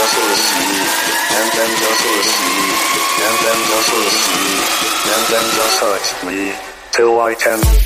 just wanna see, and then just wanna see, and then just wanna see, and then just hurt me till I can.